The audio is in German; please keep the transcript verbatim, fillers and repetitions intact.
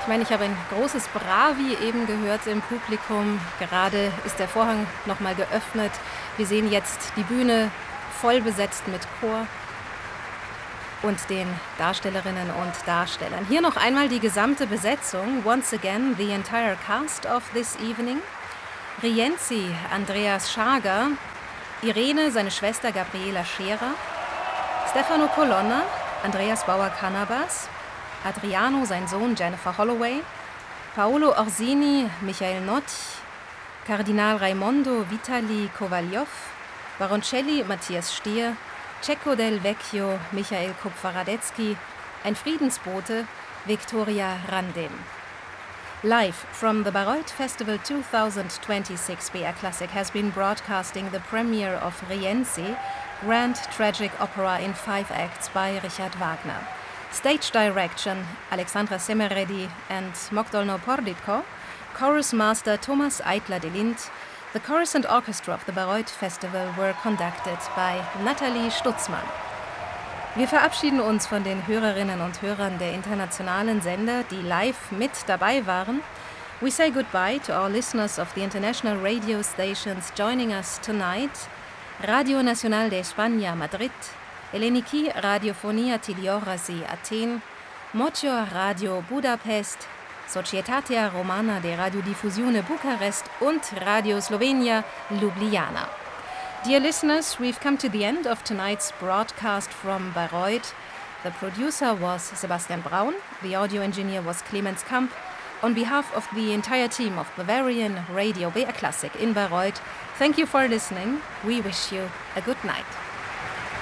Ich meine, ich habe ein großes Bravi eben gehört im Publikum. Gerade ist der Vorhang nochmal geöffnet. Wir sehen jetzt die Bühne voll besetzt mit Chor und den Darstellerinnen und Darstellern. Hier noch einmal die gesamte Besetzung. Once again, the entire cast of this evening. Rienzi, Andreas Schager, Irene, seine Schwester Gabriela Scherer, Stefano Colonna, Andreas Bauer-Cannabas, Adriano, sein Sohn Jennifer Holloway, Paolo Orsini, Michael Notch, Kardinal Raimondo Vitali Kovaljow, Baroncelli, Matthias Stier, Cecco del Vecchio, Michael Kupfer-Radetzky, ein Friedensbote, Victoria Randin. Live from the Bayreuth Festival twenty twenty-six, B R Classic has been broadcasting the premiere of Rienzi, Grand Tragic Opera in five acts by Richard Wagner. Stage direction, Alexandra Semeredi and Mogdolno Porditko. Chorus master, Thomas Eitler de Lind. The chorus and orchestra of the Bayreuth Festival were conducted by Nathalie Stutzmann. Wir verabschieden uns von den Hörerinnen und Hörern der internationalen Sender, die live mit dabei waren. We say goodbye to our listeners of the international radio stations joining us tonight. Radio Nacional de España, Madrid. Eleniki Radiofonia Tiliorasi, Athen. Mocio Radio Budapest. Societatea Romana de Radiodifusione Bukarest und Radio Slovenia Ljubljana. Dear listeners, we've come to the end of tonight's broadcast from Bayreuth. The producer was Sebastian Braun, the audio engineer was Clemens Kamp. On behalf of the entire team of Bavarian Radio B R Classic in Bayreuth, thank you for listening. We wish you a good night.